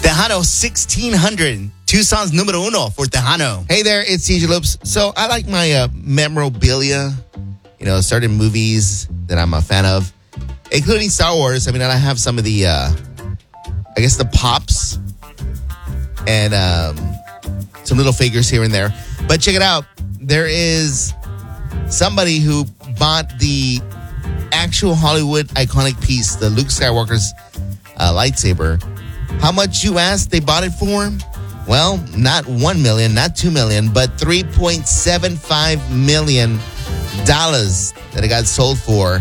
Tejano 1600. Tucson's número uno for Tejano. Hey there, it's CJ Lopes. So I like my memorabilia, certain movies that I'm a fan of, including Star Wars. I mean, I have some of the, the pops and some little figures here and there. But check it out. There is somebody who bought the actual Hollywood iconic piece, the Luke Skywalker's lightsaber. How much you asked they bought it for? Well, not $1 million, not $2 million, but $3.75 million that it got sold for.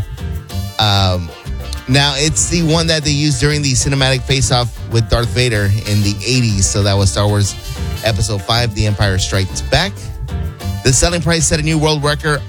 Now, it's the one that they used during the cinematic face-off with Darth Vader in the 80s. So that was Star Wars Episode 5, The Empire Strikes Back. The selling price set a new world record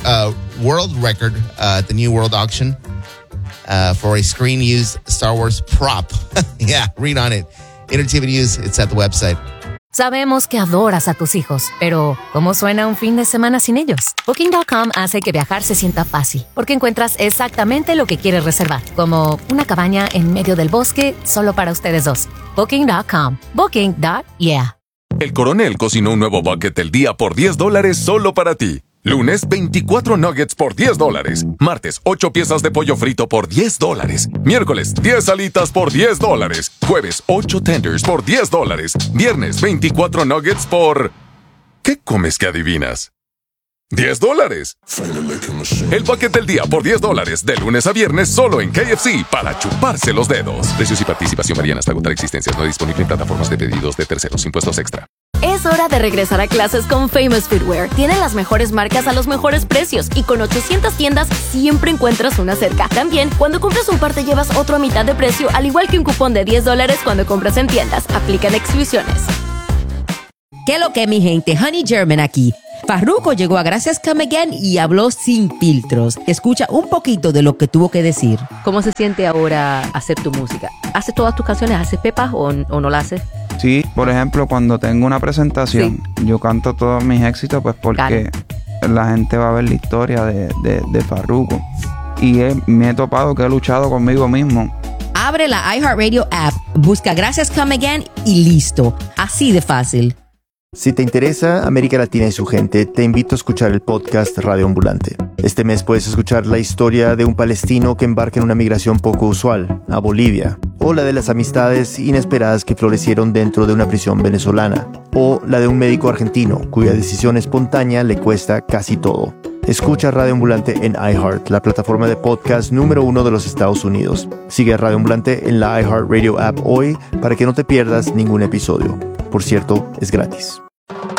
at the New World Auction for a screen-used Star Wars prop. Yeah, read on it. Entertainment News, it's at the website. Sabemos que adoras a tus hijos, pero ¿cómo suena un fin de semana sin ellos? Booking.com hace que viajar se sienta fácil, porque encuentras exactamente lo que quieres reservar, como una cabaña en medio del bosque solo para ustedes dos. Booking.com. Booking.yeah. El Coronel cocinó un nuevo bucket del día por $10 solo para ti. Lunes, 24 nuggets por $10. Martes, 8 piezas de pollo frito por $10. Miércoles, 10 alitas por $10. Jueves, 8 tenders por $10. Viernes, 24 nuggets por... ¿Qué comes que adivinas? $10. El bucket del día por $10, de lunes a viernes solo en KFC, para chuparse los dedos. Precios y participación varían hasta agotar existencias. No disponible en plataformas de pedidos de terceros. Impuestos extra. Es hora de regresar a clases con Famous Footwear. Tienen las mejores marcas a los mejores precios y con 800 tiendas siempre encuentras una cerca. También, cuando compras un par te llevas otro a mitad de precio, al igual que un cupón de $10 cuando compras en tiendas. Aplican exclusiones. ¿Qué lo que, mi gente? Honey German aquí. Farruko llegó a Gracias Come Again y habló sin filtros. Escucha un poquito de lo que tuvo que decir. ¿Cómo se siente ahora hacer tu música? ¿Haces todas tus canciones? ¿Haces pepas o no la haces? Sí, por ejemplo, cuando tengo una presentación, yo canto todos mis éxitos, pues porque la gente va a ver la historia de Farruko. Y me he topado que he luchado conmigo mismo. Abre la iHeartRadio app, busca Gracias Come Again y listo. Así de fácil. Si te interesa América Latina y su gente, te invito a escuchar el podcast Radio Ambulante. Este mes puedes escuchar la historia de un palestino que embarca en una migración poco usual, a Bolivia, o la de las amistades inesperadas que florecieron dentro de una prisión venezolana, o la de un médico argentino cuya decisión espontánea le cuesta casi todo. Escucha Radio Ambulante en iHeart, la plataforma de podcast número 1 de los Estados Unidos. Sigue a Radio Ambulante en la iHeartRadio app hoy para que no te pierdas ningún episodio. Por cierto, es gratis.